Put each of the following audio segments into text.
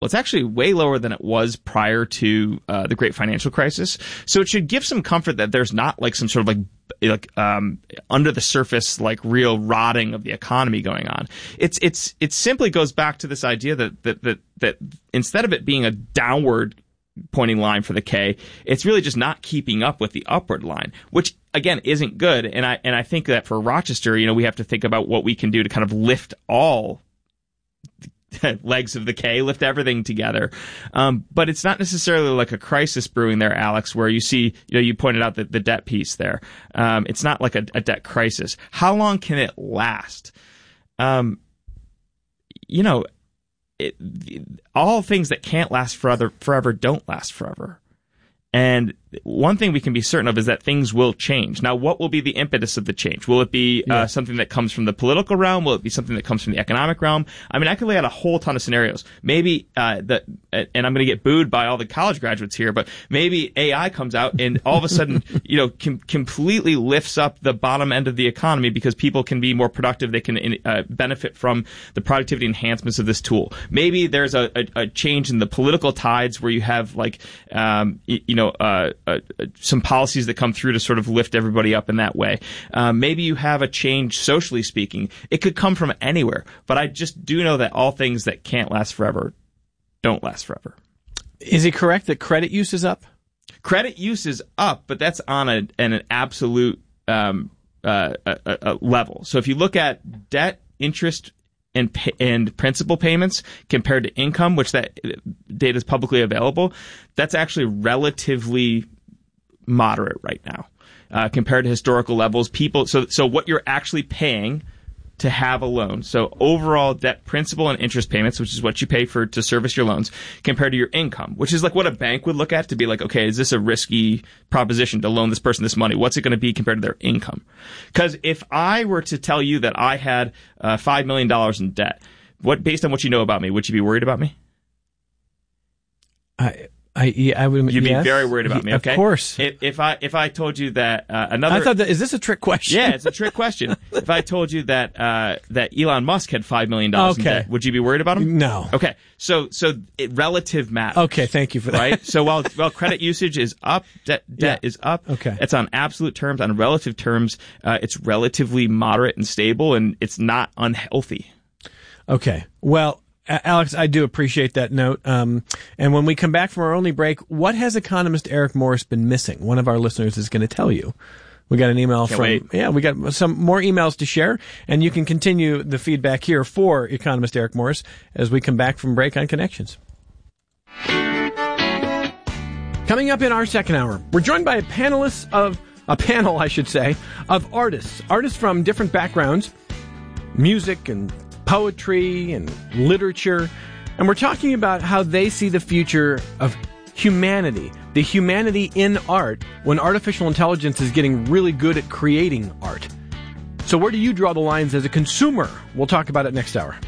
Well, it's actually way lower than it was prior to the Great Financial Crisis. So it should give some comfort that there's not like some sort of like under the surface like real rotting of the economy going on. It simply goes back to this idea that instead of it being a downward pointing line for the K, it's really just not keeping up with the upward line, which again isn't good. And I think that for Rochester, we have to think about what we can do to kind of lift all legs of the K, lift everything together. But it's not necessarily like a crisis brewing there, Alex, where you see, you pointed out the debt piece there. It's not like a debt crisis. How long can it last? All things that can't last forever don't last forever. And one thing we can be certain of is that things will change. Now, what will be the impetus of the change? Will it be something that comes from the political realm? Will it be something that comes from the economic realm? I mean, I could lay out a whole ton of scenarios. Maybe and I'm going to get booed by all the college graduates here, but maybe AI comes out and all of a sudden, completely lifts up the bottom end of the economy because people can be more productive. They can benefit from the productivity enhancements of this tool. Maybe there's a change in the political tides where you have some policies that come through to sort of lift everybody up in that way. Maybe you have a change socially speaking. It could come from anywhere, but I just do know that all things that can't last forever don't last forever. Is it correct that credit use is up? Credit use is up, but that's on an absolute level. So if you look at debt, interest, and principal payments compared to income, which that data is publicly available, that's actually relatively moderate right now compared to historical levels. So what you're actually paying to have a loan, so overall debt, principal, and interest payments, which is what you pay to service your loans, compared to your income, which is like what a bank would look at to be like, okay, is this a risky proposition to loan this person this money? What's it going to be compared to their income? Because if I were to tell you that I had $5 million in debt, based on what you know about me, would you be worried about me? I would. You'd be very worried about me. Okay, of course. If I told you that another, I thought is this a trick question? Yeah, it's a trick question. If I told you that Elon Musk had $5 million in debt, would you be worried about him? No. Okay, so relative matters. Okay, thank you for that. Right. So while credit usage is up, debt is up. Okay, it's on absolute terms. On relative terms, it's relatively moderate and stable, and it's not unhealthy. Okay. Well, Alex, I do appreciate that note. And when we come back from our only break, what has economist Eric Morris been missing? One of our listeners is going to tell you. We got an email we got some more emails to share, and you can continue the feedback here for economist Eric Morris as we come back from break on Connections. Coming up in our second hour, we're joined by a panel, of artists from different backgrounds, music and poetry and literature, and we're talking about how they see the future of humanity, the humanity in art, when artificial intelligence is getting really good at creating art. So where do you draw the lines as a consumer? We'll talk about it next hour.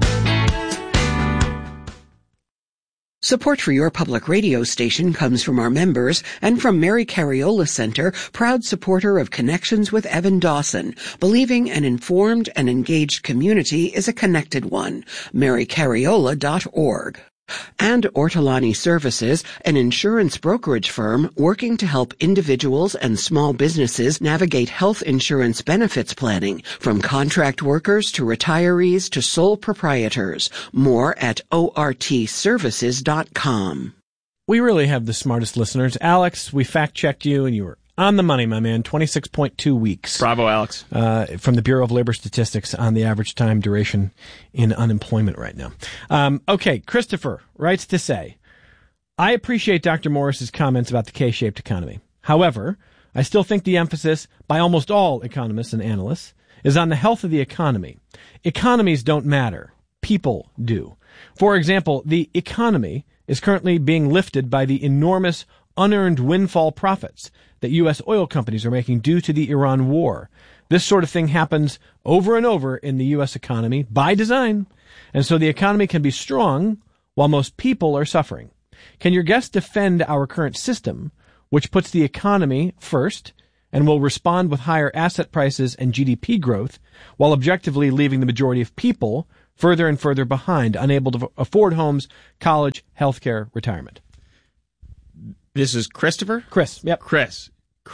Support for your public radio station comes from our members and from Mary Cariola Center, proud supporter of Connections with Evan Dawson, believing an informed and engaged community is a connected one. MaryCariola.org. And Ortolani Services, an insurance brokerage firm working to help individuals and small businesses navigate health insurance benefits planning, from contract workers to retirees to sole proprietors. More at ortservices.com. We really have the smartest listeners. Alex, we fact-checked you, and you were on the money, my man. 26.2 weeks. Bravo, Alex. From the Bureau of Labor Statistics on the average time duration in unemployment right now. Okay, Christopher writes to say, I appreciate Dr. Morris's comments about the K-shaped economy. However, I still think the emphasis by almost all economists and analysts is on the health of the economy. Economies don't matter. People do. For example, the economy is currently being lifted by the enormous unearned windfall profits that U.S. oil companies are making due to the Iran war. This sort of thing happens over and over in the U.S. economy by design, and so the economy can be strong while most people are suffering. Can your guest defend our current system, which puts the economy first and will respond with higher asset prices and GDP growth, while objectively leaving the majority of people further and further behind, unable to afford homes, college, healthcare, retirement. This is Christopher? Chris, yep. Chris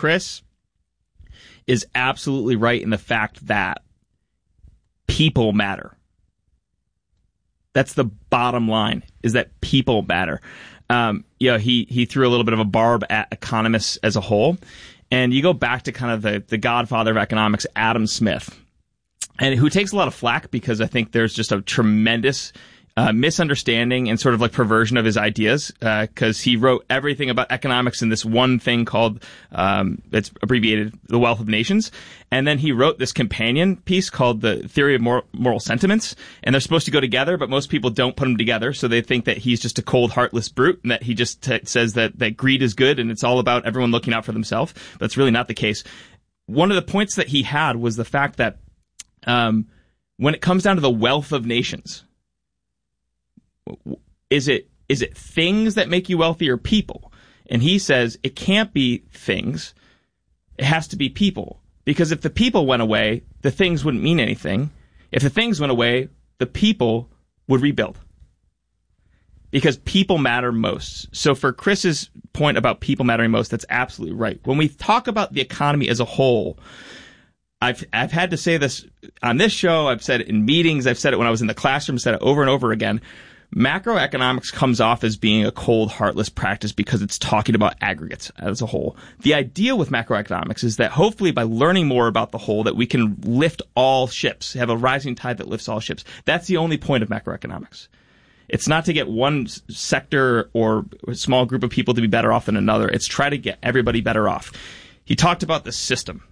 is absolutely right in the fact that people matter. That's the bottom line, is that people matter. He threw a little bit of a barb at economists as a whole. And you go back to kind of the godfather of economics, Adam Smith, and who takes a lot of flack because I think there's just a tremendous misunderstanding and sort of like perversion of his ideas, because he wrote everything about economics in this one thing called, it's abbreviated, The Wealth of Nations. And then he wrote this companion piece called The Theory of Moral Sentiments. And they're supposed to go together, but most people don't put them together. So they think that he's just a cold, heartless brute and that he just says that greed is good and it's all about everyone looking out for themselves. That's really not the case. One of the points that he had was the fact that when it comes down to the wealth of nations, is it things that make you wealthy or people? And he says it can't be things. It has to be people. Because if the people went away, the things wouldn't mean anything. If the things went away, the people would rebuild. Because people matter most. So for Chris's point about people mattering most, that's absolutely right. When we talk about the economy as a whole, I've had to say this on this show. I've said it in meetings. I've said it when I was in the classroom. Said it over and over again. Macroeconomics comes off as being a cold, heartless practice because it's talking about aggregates as a whole. The idea with macroeconomics is that hopefully by learning more about the whole, that we can lift all ships, have a rising tide that lifts all ships. That's the only point of macroeconomics. It's not to get one sector or a small group of people to be better off than another. It's try to get everybody better off. He talked about the system.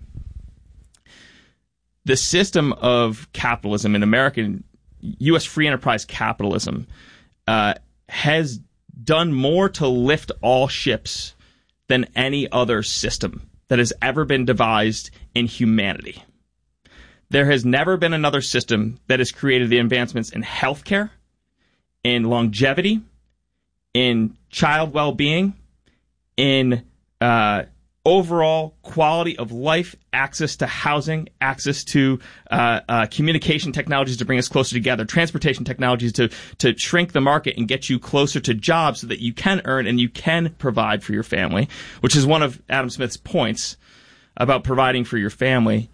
The system of capitalism in American U.S. free enterprise capitalism has done more to lift all ships than any other system that has ever been devised in humanity. There has never been another system that has created the advancements in healthcare, in longevity, in child well-being, in overall quality of life, access to housing, access to communication technologies to bring us closer together, transportation technologies to shrink the market and get you closer to jobs so that you can earn and you can provide for your family, which is one of Adam Smith's points about providing for your family.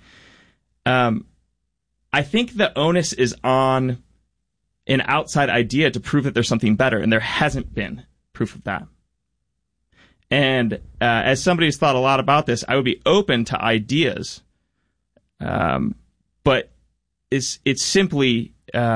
I think the onus is on an outside idea to prove that there's something better, and there hasn't been proof of that. And as somebody who's thought a lot about this, I would be open to ideas, but it's simply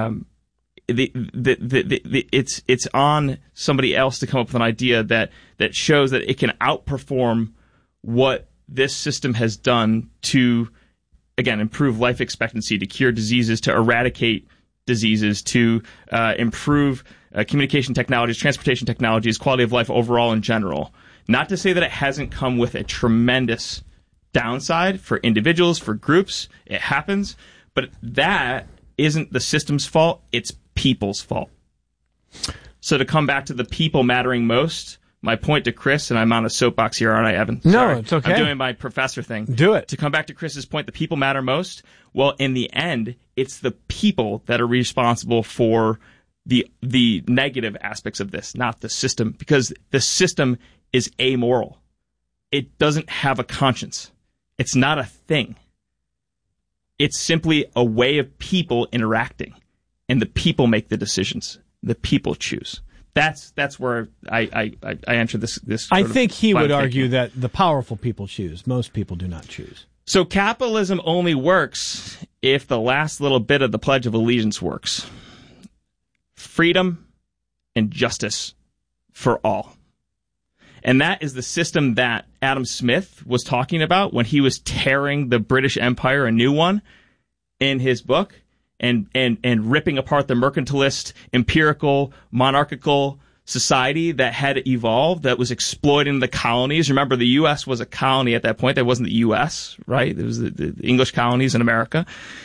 it's on somebody else to come up with an idea that shows that it can outperform what this system has done to, again, improve life expectancy, to cure diseases, to eradicate diseases, to improve communication technologies, transportation technologies, quality of life overall in general. Not to say that it hasn't come with a tremendous downside for individuals, for groups. It happens. But that isn't the system's fault. It's people's fault. So to come back to the people mattering most, my point to Chris, and I'm on a soapbox here, aren't I, Evan? No, Sorry. it's okay. I'm doing my professor thing. Do it. To come back to Chris's point, the people matter most. Well, in the end, it's the people that are responsible for the negative aspects of this, not the system, because the system is amoral. It doesn't have a conscience. It's not a thing. It's simply a way of people interacting, and the people make the decisions. The people choose. That's where I enter this. I think he would argue that the powerful people choose. Most people do not choose. So capitalism only works if the last little bit of the Pledge of Allegiance works. Freedom and justice for all. And that is the system that Adam Smith was talking about when he was tearing the British Empire a new one in his book and ripping apart the mercantilist, empirical, monarchical society that had evolved, that was exploiting the colonies. Remember, the U.S. was a colony at that point. That wasn't the U.S., right? It was the English colonies in America.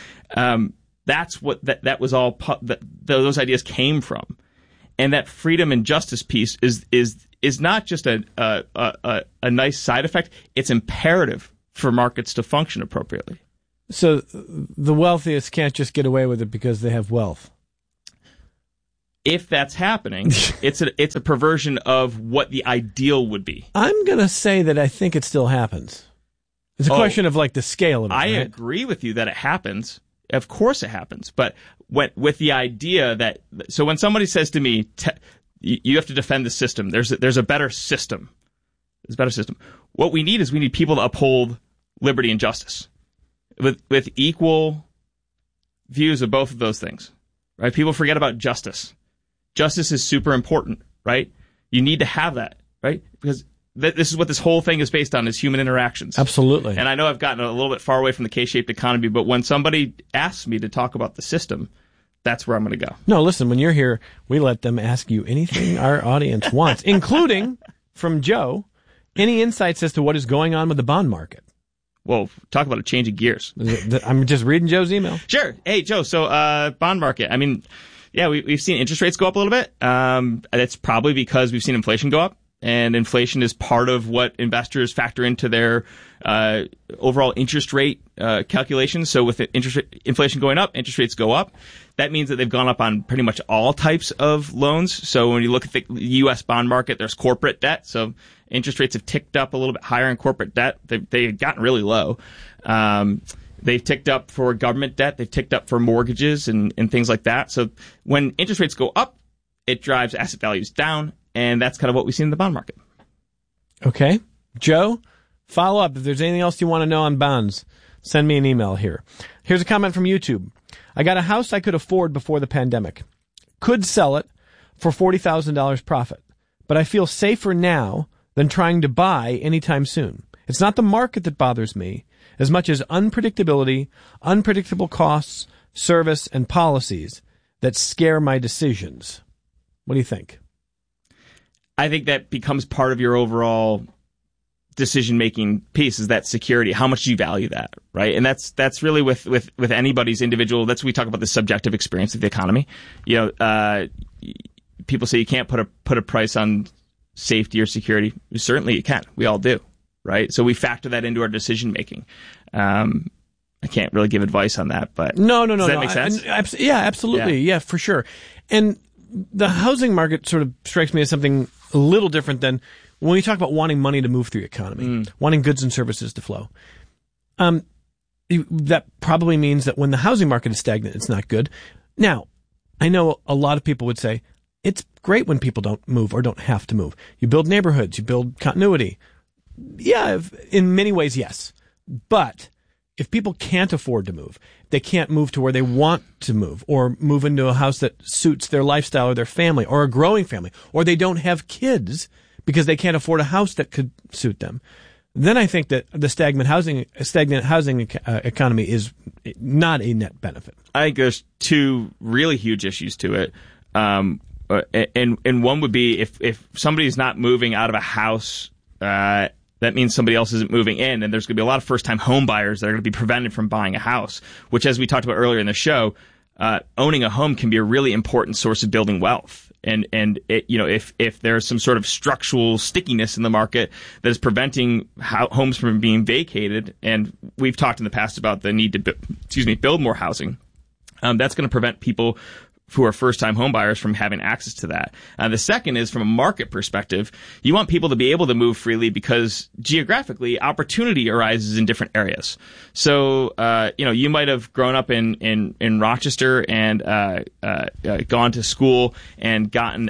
That's what that was all. Those ideas came from, and that freedom and justice piece is not just a nice side effect. It's imperative for markets to function appropriately. So the wealthiest can't just get away with it because they have wealth. if that's happening, it's a perversion of what the ideal would be. I'm going to say that I think it still happens. It's a question of like the scale of it. I right? agree with you that it happens. Of course it happens. But with the idea that, so when somebody says to me, you have to defend the system, there's a better system. There's a better system. What we need people to uphold liberty and justice with equal views of both of those things, right? People forget about justice. Justice is super important, right? You need to have that, right? Because this is what this whole thing is based on, is human interactions. Absolutely. And I know I've gotten a little bit far away from the K-shaped economy, but when somebody asks me to talk about the system, that's where I'm going to go. No, listen, when you're here, we let them ask you anything our audience wants, including from Joe, any insights as to what is going on with the bond market. Well, talk about a change of gears. I'm just reading Joe's email. Sure. Hey, Joe, so bond market. I mean, yeah, we've seen interest rates go up a little bit. That's probably because we've seen inflation go up. And inflation is part of what investors factor into their overall interest rate calculations. So with inflation going up, interest rates go up. That means that they've gone up on pretty much all types of loans. So when you look at the U.S. bond market, there's corporate debt. So interest rates have ticked up a little bit higher in corporate debt. They've gotten really low. They've ticked up for government debt. They've ticked up for mortgages and things like that. So when interest rates go up, it drives asset values down. And that's kind of what we've seen in the bond market. Okay. Joe, follow up. If there's anything else you want to know on bonds, send me an email here. Here's a comment from YouTube. I got a house I could afford before the pandemic. Could sell it for $40,000 profit. But I feel safer now than trying to buy anytime soon. It's not the market that bothers me as much as unpredictability, unpredictable costs, service, and policies that scare my decisions. What do you think? I think that becomes part of your overall decision-making piece, is that security. How much do you value that, right? And that's really with anybody's individual. That's when we talk about the subjective experience of the economy. You know, people say you can't put a price on safety or security. Certainly you can. We all do, right? So we factor that into our decision-making. I can't really give advice on that, but no. Does that make sense? Yeah, absolutely. Yeah, for sure. And the housing market sort of strikes me as something a little different than when we talk about wanting money to move through the economy, wanting goods and services to flow. That probably means that when the housing market is stagnant, it's not good. Now, I know a lot of people would say it's great when people don't move or don't have to move. You build neighborhoods, you build continuity. Yeah, in many ways, yes. But if people can't afford to move, they can't move to where they want to move, or move into a house that suits their lifestyle or their family, or a growing family, or they don't have kids because they can't afford a house that could suit them, then I think that the stagnant housing economy is not a net benefit. I think there's two really huge issues to it. And one would be if somebody's not moving out of a house, that means somebody else isn't moving in, and there's going to be a lot of first-time home buyers that are going to be prevented from buying a house, which, as we talked about earlier in the show, owning a home can be a really important source of building wealth. And it, you know, if there's some sort of structural stickiness in the market that is preventing homes from being vacated, and we've talked in the past about the need to build more housing, that's going to prevent people who are first-time home buyers from having access to that. The second is, from a market perspective, you want people to be able to move freely because geographically opportunity arises in different areas. So, you might have grown up in Rochester and gone to school and gotten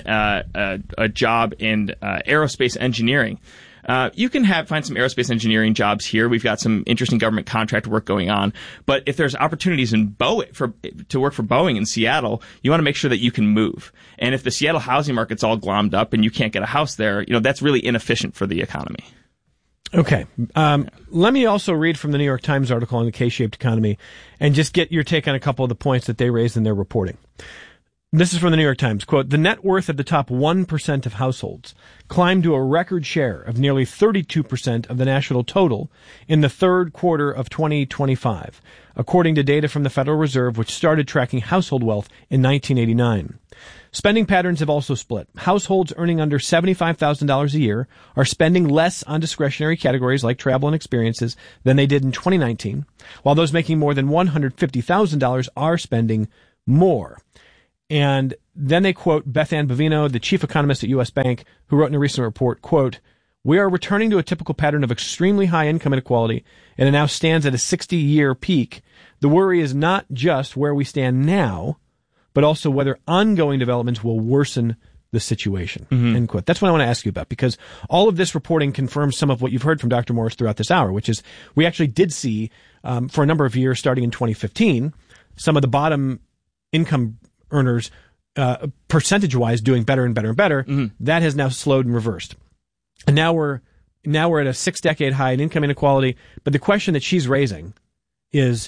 a job in aerospace engineering. You can find some aerospace engineering jobs here. We've got some interesting government contract work going on. But if there's opportunities to work for Boeing in Seattle, you want to make sure that you can move. And if the Seattle housing market's all glommed up and you can't get a house there, that's really inefficient for the economy. Okay. Let me also read from the New York Times article on the K-shaped economy and just get your take on a couple of the points that they raised in their reporting. This is from the New York Times. Quote, the net worth of the top 1% of households climbed to a record share of nearly 32% of the national total in the third quarter of 2025, according to data from the Federal Reserve, which started tracking household wealth in 1989. Spending patterns have also split. Households earning under $75,000 a year are spending less on discretionary categories like travel and experiences than they did in 2019, while those making more than $150,000 are spending more. And then they quote Beth Ann Bovino, the chief economist at U.S. Bank, who wrote in a recent report, quote, "We are returning to a typical pattern of extremely high income inequality, and it now stands at a 60-year peak. The worry is not just where we stand now, but also whether ongoing developments will worsen the situation." End quote. That's what I want to ask you about, because all of this reporting confirms some of what you've heard from Dr. Morris throughout this hour, which is we actually did see, for a number of years, starting in 2015, some of the bottom income earners, percentage-wise, doing better and better and better. That has now slowed and reversed. And now we're at a 6-decade high in income inequality. But the question that she's raising is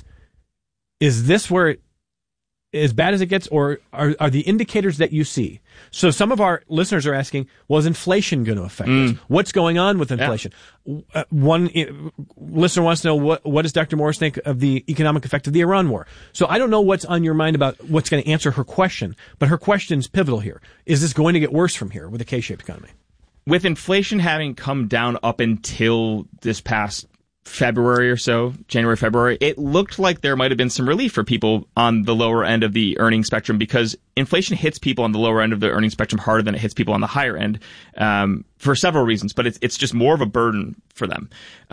this where it, as bad as it gets, or are the indicators that you see? So some of our listeners are asking, well, is inflation going to affect us? What's going on with inflation? Yeah. One listener wants to know, what does Dr. Morris think of the economic effect of the Iran war? So I don't know what's on your mind about what's going to answer her question, but her question's pivotal here. Is this going to get worse from here with a K-shaped economy? With inflation having come down up until this past February or so, January, February, it looked like there might have been some relief for people on the lower end of the earning spectrum, because inflation hits people on the lower end of the earning spectrum harder than it hits people on the higher end, for several reasons, but it's just more of a burden for them.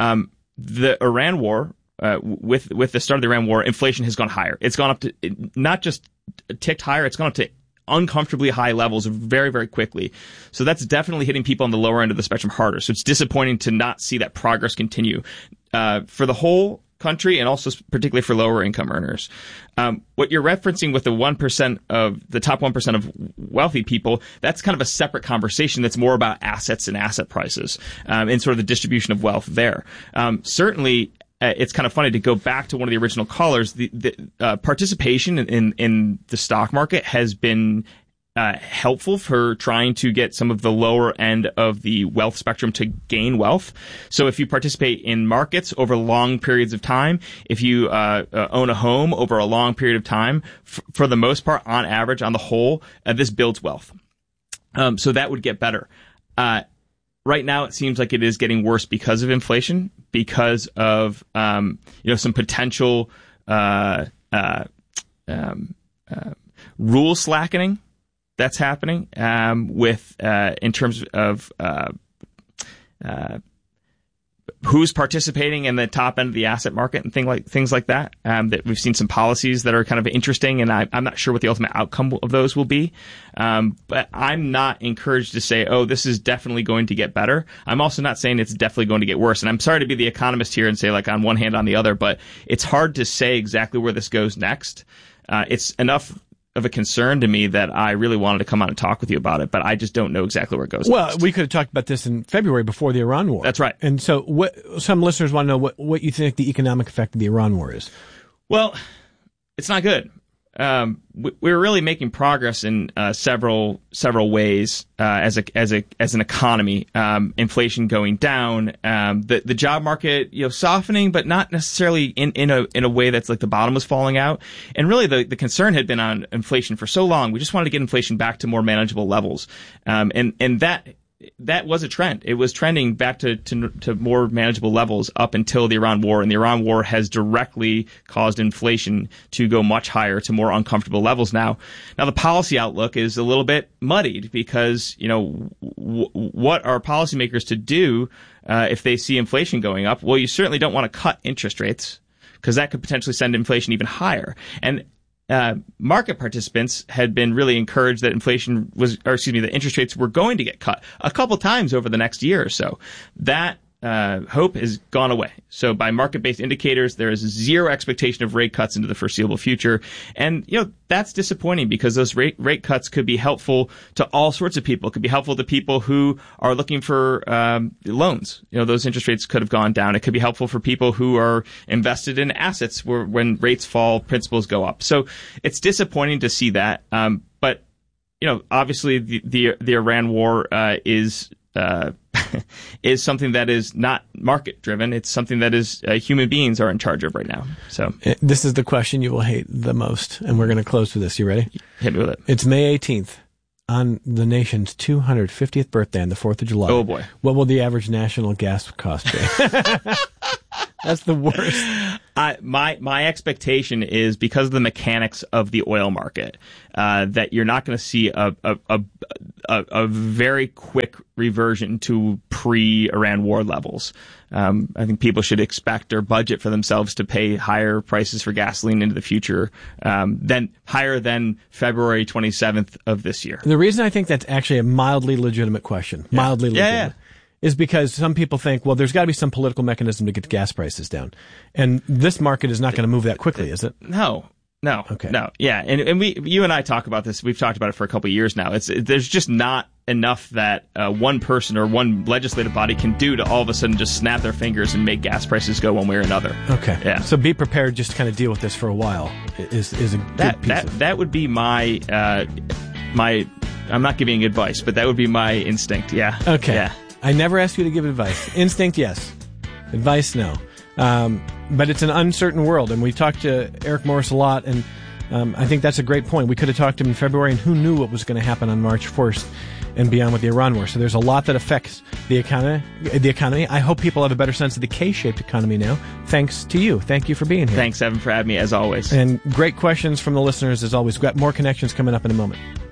The Iran war, with the start of the Iran war, inflation has gone higher. It's gone up to, not just ticked higher, it's gone up to uncomfortably high levels very, very quickly. So that's definitely hitting people on the lower end of the spectrum harder. So it's disappointing to not see that progress continue for the whole country, and also particularly for lower income earners. What you're referencing with the 1% of the top 1% of wealthy people, that's kind of a separate conversation that's more about assets and asset prices, and sort of the distribution of wealth there. Certainly, it's kind of funny to go back to one of the original callers. The participation in the stock market has been helpful for trying to get some of the lower end of the wealth spectrum to gain wealth. So if you participate in markets over long periods of time, if you own a home over a long period of time, for the most part, on average, on the whole, this builds wealth. So that would get better. Right now, it seems like it is getting worse because of inflation, because of some potential rule slackening that's happening in terms of who's participating in the top end of the asset market and things like that. That we've seen some policies that are kind of interesting, and I'm not sure what the ultimate outcome of those will be. But I'm not encouraged to say, oh, this is definitely going to get better. I'm also not saying it's definitely going to get worse. And I'm sorry to be the economist here and say, like, on one hand, on the other, but it's hard to say exactly where this goes next. It's enough of a concern to me that I really wanted to come on and talk with you about it, but I just don't know exactly where it goes. Well, next. We could have talked about this in February before the Iran war. That's right. And so some listeners want to know what you think the economic effect of the Iran war is. Well, it's not good. We're really making progress in several ways as an economy. Inflation going down, the job market softening, but not necessarily in a way that's like the bottom was falling out. And really, the concern had been on inflation for so long. We just wanted to get inflation back to more manageable levels, and that was a trend. It was trending back to more manageable levels up until the Iran war, and the Iran war has directly caused inflation to go much higher to more uncomfortable levels now. Now, the policy outlook is a little bit muddied because, what are policymakers to do if they see inflation going up? Well, you certainly don't want to cut interest rates because that could potentially send inflation even higher. And market participants had been really encouraged that the interest rates were going to get cut a couple times over the next year or so. That hope has gone away. So by market-based indicators, there is zero expectation of rate cuts into the foreseeable future. And, that's disappointing because those rate cuts could be helpful to all sorts of people. It could be helpful to people who are looking for loans. Those interest rates could have gone down. It could be helpful for people who are invested in assets where when rates fall, principals go up. So it's disappointing to see that. But, obviously the Iran war is something that is not market driven. It's something that is human beings are in charge of right now. So this is the question you will hate the most, and we're going to close with this. You ready? Hit me with it. It's May 18th on the nation's 250th birthday on the 4th of July. Oh boy. What will the average national gas cost be? That's the worst. My expectation is because of the mechanics of the oil market that you're not going to see a very quick reversion to pre-Iran war levels. I think people should expect or budget for themselves to pay higher prices for gasoline into the future, higher than February 27th of this year. The reason I think that's actually a mildly legitimate question, is because some people think, well, there's got to be some political mechanism to get the gas prices down. And this market is not going to move that quickly, is it? No. Okay. No. Yeah. And you and I talk about this. We've talked about it for a couple of years now. There's just not enough that one person or one legislative body can do to all of a sudden just snap their fingers and make gas prices go one way or another. Okay. Yeah. So be prepared just to kind of deal with this for a while is a good piece that would be my I'm not giving advice, but that would be my instinct. Yeah. Okay. Yeah. I never asked you to give advice. Instinct, yes. Advice, no. But it's an uncertain world, and we talked to Eric Morris a lot, and I think that's a great point. We could have talked to him in February, and who knew what was going to happen on March 1st and beyond with the Iran war. So there's a lot that affects the economy. I hope people have a better sense of the K-shaped economy now, thanks to you. Thank you for being here. Thanks, Evan, for having me, as always. And great questions from the listeners, as always. We've got more connections coming up in a moment.